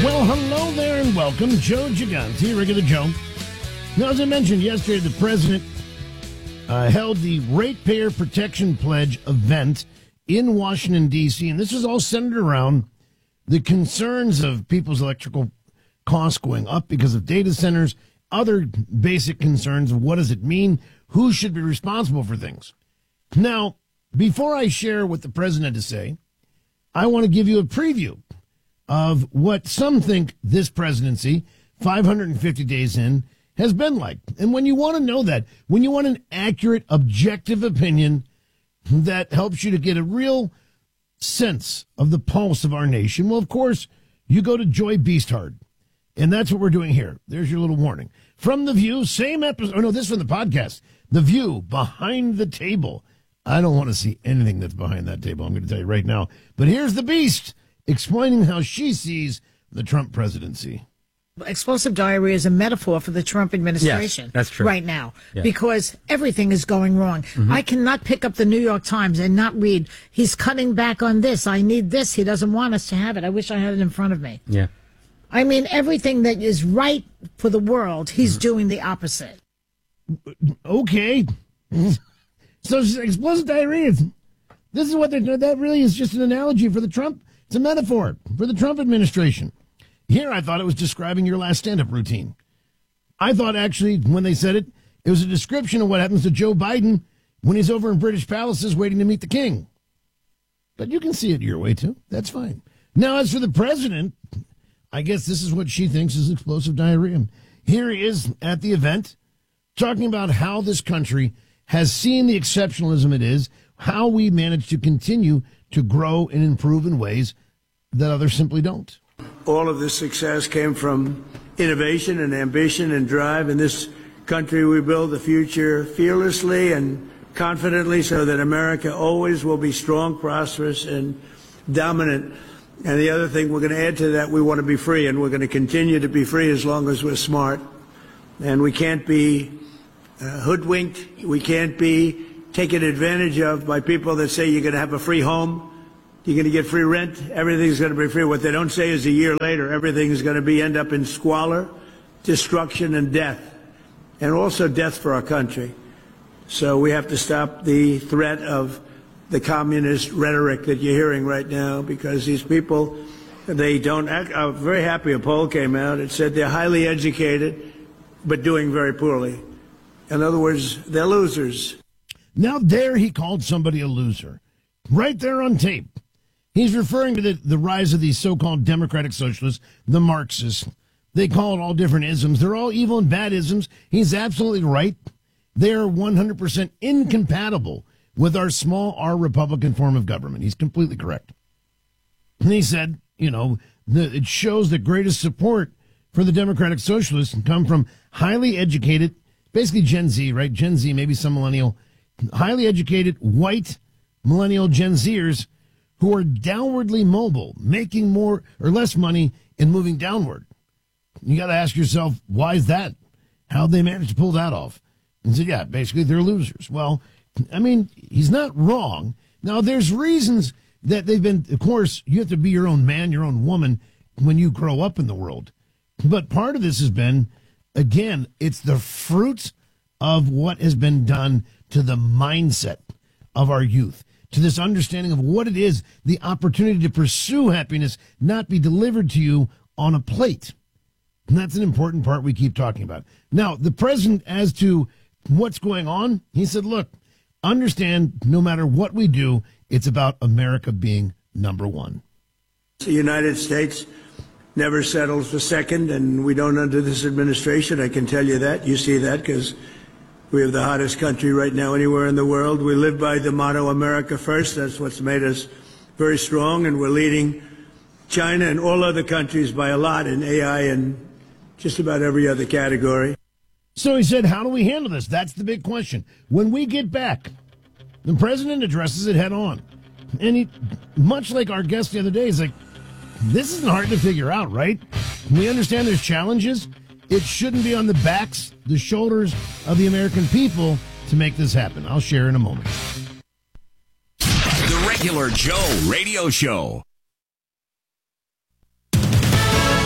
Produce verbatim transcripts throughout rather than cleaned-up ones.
Well, hello there and welcome. Joe Gigante, Regular Joe. Now, as I mentioned yesterday, the president uh, held the Ratepayer Protection Pledge event in Washington, D C, and this was all centered around the concerns of people's electrical costs going up because of data centers, other basic concerns of what does it mean, who should be responsible for things. Now, before I share what the president had to say, I want to give you a preview of what some think this presidency, five hundred fifty days in, has been like. And when you want to know that, when you want an accurate, objective opinion that helps you to get a real sense of the pulse of our nation, well, of course, you go to Joy Beasthard. And that's what we're doing here. There's your little warning. From The View, same episode. Oh, no, this is from the podcast. The View, Behind the Table. I don't want to see anything that's behind that table, I'm going to tell you right now. But here's the Beast explaining how she sees the Trump presidency. Explosive diarrhea is a metaphor for the Trump administration. Yes, that's true. Right now, yes. Because everything is going wrong. Mm-hmm. I cannot pick up the New York Times and not read, he's cutting back on this. I need this. He doesn't want us to have it. I wish I had it in front of me. Yeah. I mean, everything that is right for the world, he's mm-hmm. doing the opposite. Okay. So explosive diarrhea, this is what they're doing. That really is just an analogy for the Trump. It's a metaphor for the Trump administration. Here, I thought it was describing your last stand-up routine. I thought, actually, when they said it, it was a description of what happens to Joe Biden when he's over in British palaces waiting to meet the king. But you can see it your way, too. That's fine. Now, as for the president, I guess this is what she thinks is explosive diarrhea. Here he is at the event talking about how this country has seen the exceptionalism it is, how we manage to continue to grow and improve in ways that others simply don't. All of this success came from innovation and ambition and drive. In this country, we build the future fearlessly and confidently so that America always will be strong, prosperous, and dominant. And the other thing we're going to add to that, we want to be free, and we're going to continue to be free as long as we're smart. And we can't be uh, hoodwinked. We can't be taken advantage of by people that say you're going to have a free home. You're going to get free rent. Everything's going to be free. What they don't say is a year later, everything is going to be end up in squalor, destruction, and death, and also death for our country. So we have to stop the threat of the communist rhetoric that you're hearing right now, because these people, they don't act. I'm very happy a poll came out. It said they're highly educated, but doing very poorly. In other words, they're losers. Now there he called somebody a loser. Right there on tape. He's referring to the, the rise of these so-called democratic socialists, the Marxists. They call it all different isms. They're all evil and bad isms. He's absolutely right. They are one hundred percent incompatible with our small R Republican form of government. He's completely correct. And he said, you know, the, it shows the greatest support for the democratic socialists come from highly educated, basically Gen Z, right? Gen Z, maybe some millennial, highly educated white millennial Gen Zers who are downwardly mobile, making more or less money and moving downward. You got to ask yourself, why is that? How'd they manage to pull that off? And said, yeah, basically they're losers. Well, I mean, he's not wrong. Now, there's reasons that they've been, of course, you have to be your own man, your own woman when you grow up in the world. But part of this has been, again, it's the fruits of what has been done to the mindset of our youth, to this understanding of what it is, the opportunity to pursue happiness, not be delivered to you on a plate. And that's an important part we keep talking about. Now, the president, as to what's going on, he said, look, understand no matter what we do, it's about America being number one. The United States never settles for second, and we don't under this administration. I can tell you that. You see that because we have the hottest country right now anywhere in the world. We live by the motto, America first. That's what's made us very strong, and we're leading China and all other countries by a lot in A I and just about every other category. So he said, how do we handle this? That's the big question. When we get back, the president addresses it head on. And he, much like our guest the other day, he's like, this isn't hard to figure out, right? We understand there's challenges. It shouldn't be on the backs, the shoulders of the American people to make this happen. I'll share in a moment. The Regular Joe Radio Show.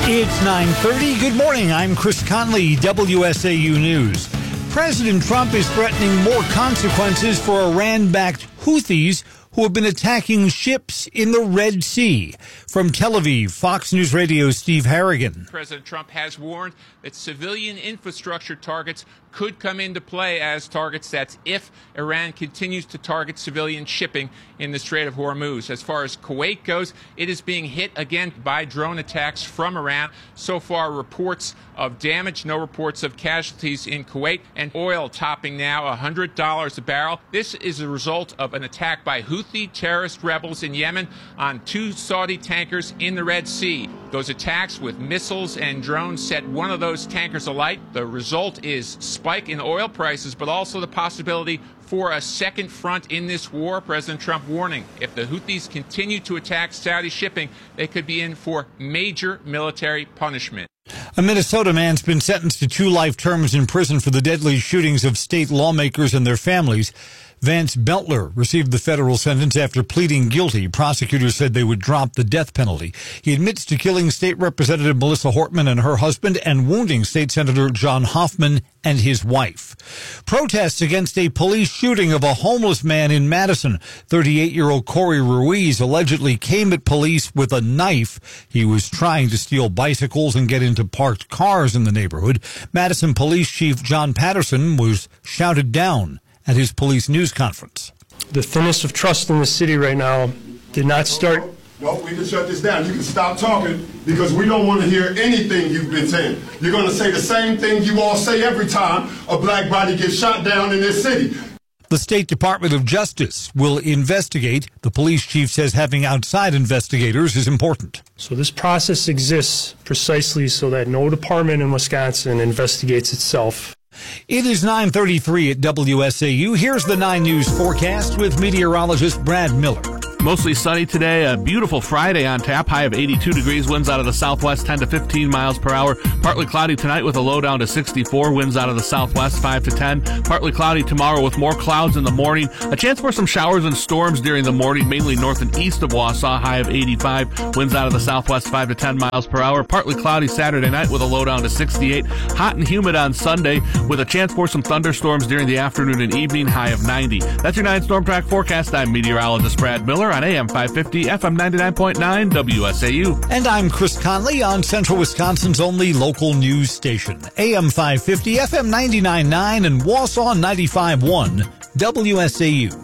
It's nine thirty. Good morning. I'm Chris Conley, W S A U News. President Trump is threatening more consequences for Iran-backed Houthis who have been attacking ships in the Red Sea. From Tel Aviv, Fox News Radio's Steve Harrigan. President Trump has warned that civilian infrastructure targets could come into play as targets. That's if Iran continues to target civilian shipping in the Strait of Hormuz. As far as Kuwait goes, it is being hit again by drone attacks from Iran. So far, reports of damage, no reports of casualties in Kuwait, and oil topping now one hundred dollars a barrel. This is a result of an attack by Houthi terrorist rebels in Yemen on two Saudi tankers in the Red Sea. Those attacks with missiles and drones set one of those tankers alight. The result is spike in oil prices, but also the possibility for a second front in this war. President Trump warning, if the Houthis continue to attack Saudi shipping, they could be in for major military punishment. A Minnesota man's been sentenced to two life terms in prison for the deadly shootings of state lawmakers and their families. Vance Beltler received the federal sentence after pleading guilty. Prosecutors said they would drop the death penalty. He admits to killing State Representative Melissa Hortman and her husband and wounding State Senator John Hoffman and his wife. Protests against a police shooting of a homeless man in Madison. thirty-eight-year-old Corey Ruiz allegedly came at police with a knife. He was trying to steal bicycles and get into parked cars in the neighborhood. Madison Police Chief John Patterson was shouted down at his police news conference. The thinnest of trust in the city right now did not start. No, we can shut this down. You can stop talking because we don't want to hear anything you've been saying. You're going to say the same thing you all say every time a black body gets shot down in this city. The State Department of Justice will investigate. The police chief says having outside investigators is important. So this process exists precisely so that no department in Wisconsin investigates itself. It is nine thirty-three at W S A U. Here's the nine News forecast with meteorologist Brad Miller. Mostly sunny today, a beautiful Friday on tap, high of eighty-two degrees, winds out of the southwest ten to fifteen miles per hour. Partly cloudy tonight with a low down to sixty-four, winds out of the southwest five to ten. Partly cloudy tomorrow with more clouds in the morning. A chance for some showers and storms during the morning, mainly north and east of Wausau, high of eighty-five, winds out of the southwest five to ten miles per hour. Partly cloudy Saturday night with a low down to sixty-eight. Hot and humid on Sunday with a chance for some thunderstorms during the afternoon and evening, high of ninety. That's your nine Storm Track forecast. I'm meteorologist Brad Miller on A M five fifty, F M ninety-nine point nine, W S A U. And I'm Chris Conley on Central Wisconsin's only local news station. A M five fifty, F M ninety-nine point nine, and Wausau ninety-five point one, W S A U.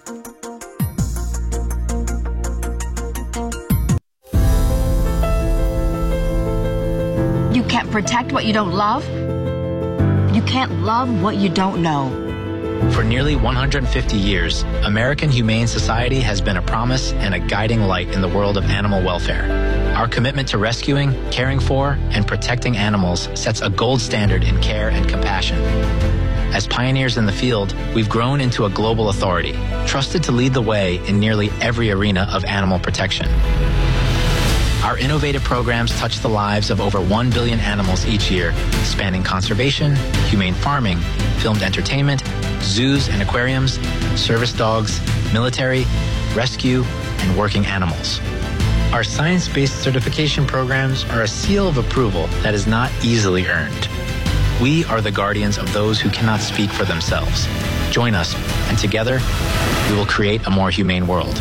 You can't protect what you don't love. You can't love what you don't know. For nearly one hundred fifty years, American Humane Society has been a promise and a guiding light in the world of animal welfare. Our commitment to rescuing, caring for, and protecting animals sets a gold standard in care and compassion. As pioneers in the field, we've grown into a global authority, trusted to lead the way in nearly every arena of animal protection. Our innovative programs touch the lives of over one billion animals each year, spanning conservation, humane farming, filmed entertainment, zoos and aquariums, service dogs, military, rescue, and working animals. Our science-based certification programs are a seal of approval that is not easily earned. We are the guardians of those who cannot speak for themselves. Join us, and together, we will create a more humane world.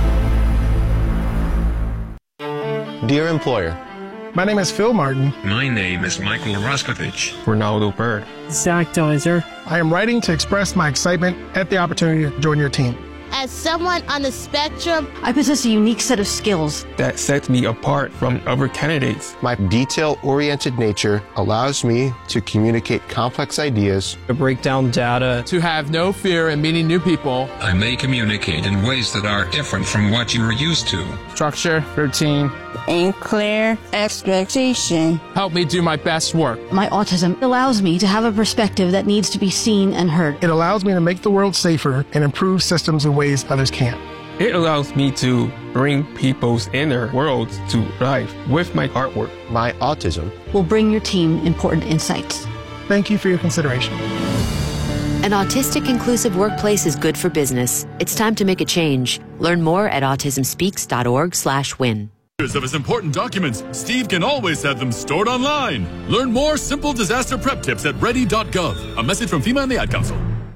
Dear employer, my name is Phil Martin. My name is Michael Roskovich. Ronaldo Bird. Zach Deiser. I am writing to express my excitement at the opportunity to join your team. As someone on the spectrum, I possess a unique set of skills that sets me apart from other candidates. My detail-oriented nature allows me to communicate complex ideas, to break down data, to have no fear in meeting new people. I may communicate in ways that are different from what you are used to. Structure, routine, and clear expectation help me do my best work. My autism allows me to have a perspective that needs to be seen and heard. It allows me to make the world safer and improve systems in ways others can't. It allows me to bring people's inner worlds to life with my artwork. My autism will bring your team important insights. Thank you for your consideration. An autistic inclusive workplace is good for business. It's time to make a change. Learn more at autism speaks dot org slash win. of his important documents, Steve can always have them stored online. Learn more simple disaster prep tips at ready dot gov. A message from FEMA and the Ad Council.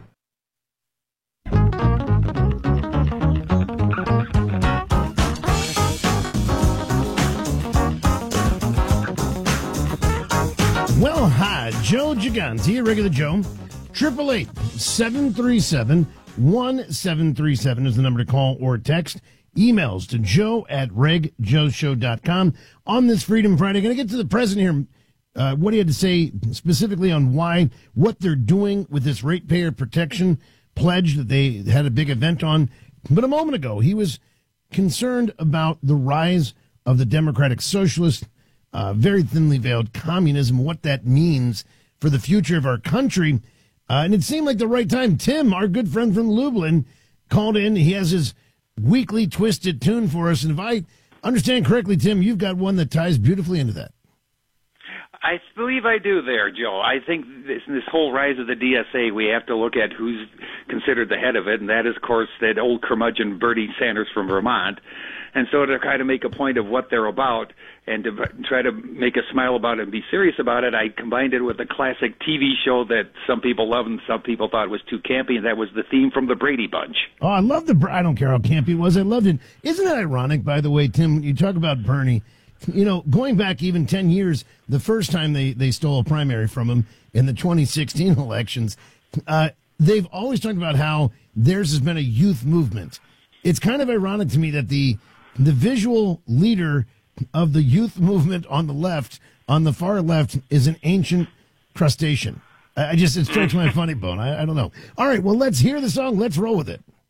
Well, hi, Joe Gigante, regular Joe. Triple eight seven three seven one seven three seven is the number to call or text. Emails to joe at reg joe show dot com. On this Freedom Friday, going to get to the president here, uh, what he had to say specifically on why, what they're doing with this ratepayer protection pledge that they had a big event on. But a moment ago, he was concerned about the rise of the Democratic Socialist, uh, very thinly veiled communism, what that means for the future of our country. Uh, and it seemed like the right time. Tim, our good friend from Lublin, called in. He has his weekly twisted tune for us. And if I understand correctly, Tim, you've got one that ties beautifully into that. I believe I do there, Joe. I think this, this whole rise of the D S A, we have to look at who's considered the head of it, and that is, of course, that old curmudgeon Bernie Sanders from Vermont. And so to kind of make a point of what they're about and to try to make a smile about it and be serious about it, I combined it with a classic T V show that some people love and some people thought was too campy, and that was the theme from the Brady Bunch. Oh, I love the, I don't care how campy it was. I loved it. Isn't it ironic, by the way, Tim, when you talk about Bernie, you know, going back even ten years, the first time they, they stole a primary from him in the twenty sixteen elections, uh, they've always talked about how theirs has been a youth movement. It's kind of ironic to me that the the visual leader of the youth movement on the left, on the far left, is an ancient crustacean. I just, it strikes my funny bone. I, I don't know. All right, well, let's hear the song. Let's roll with it.